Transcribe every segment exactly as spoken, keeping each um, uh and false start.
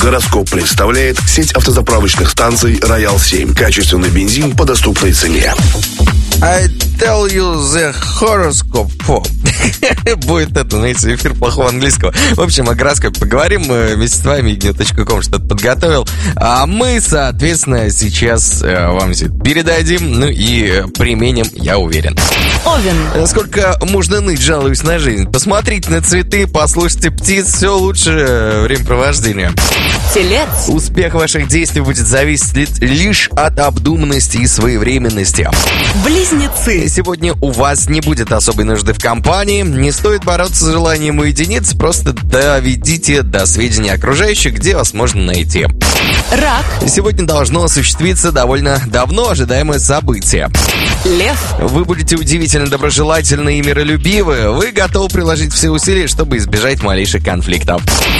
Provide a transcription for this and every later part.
Гороскоп представляет сеть автозаправочных станций «Роял семь». Качественный бензин по доступной цене. I tell you the horoscope. Будет это, знаете, эфир плохого английского. В общем, о гороскопе поговорим. Вместе с вами игню точка ком что-то подготовил. А мы, соответственно, сейчас вам все это передадим. Ну и применим, я уверен. Овен. Сколько можно ныть, жалуюсь на жизнь. Посмотрите на цветы, послушайте птиц. Все лучше времяпровождения. Телец. Успех ваших действий будет зависеть лишь от обдуманности и своевременности. Близнецы. Сегодня у вас не будет особой нужды в компании. Не стоит бороться с желанием уединиться. Просто доведите до сведения окружающих, где вас можно найти. Рак. Сегодня должно осуществиться довольно давно ожидаемое событие. Лев. Вы будете удивительно доброжелательны и миролюбивы. Вы готовы приложить все усилия, чтобы избежать малейших конфликтов.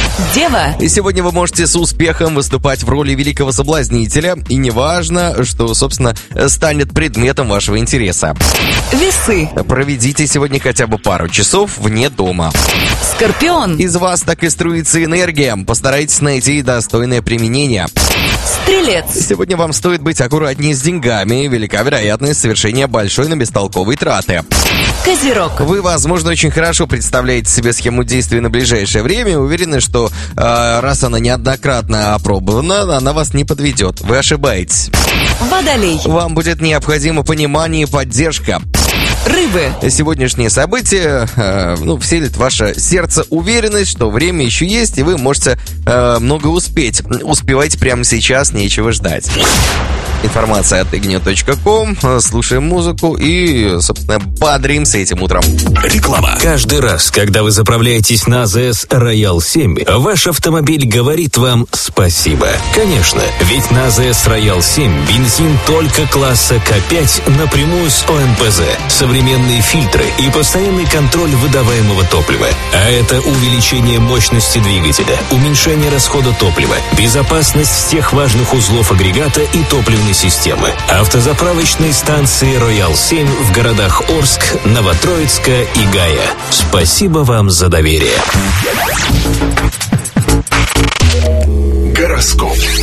Дева. И сегодня вы можете с успехом выступать в роли великого соблазнителя. И неважно, что, собственно, станет предметом вашего интереса. Весы. Проведите сегодня хотя бы пару часов вне дома. Скорпион. Из вас так и струится энергия. Постарайтесь найти достойное применение. Стрелец. Сегодня вам стоит быть аккуратнее с деньгами. Велика вероятность совершения большой, но бестолковой траты. Козерог. Вы, возможно, очень хорошо представляете себе схему действий на ближайшее время. Уверены, что э, раз она неоднократно опробована, она вас не подведет. Вы ошибаетесь. Водолей. Вам будет необходимо понимание и поддержка. Рыбы. Сегодняшнее событие э, ну, вселит в ваше сердце уверенность, что время еще есть, и вы можете э, много успеть. Успевайте прямо сейчас, нечего ждать. Информация от игню точка ком. Слушаем музыку и, собственно, бодримся этим утром. Реклама. Каждый раз, когда вы заправляетесь на АЗС Роял семь, ваш автомобиль говорит вам спасибо. Конечно, ведь на АЗС Роял семь бензин только класса К пять напрямую с О Н П З, современные фильтры и постоянный контроль выдаваемого топлива. А это увеличение мощности двигателя, уменьшение расхода топлива, безопасность всех важных узлов агрегата и топливной системы. Автозаправочные станции Роял семь в городах Орск, Новотроицка и Гая. Спасибо вам за доверие. Гороскоп.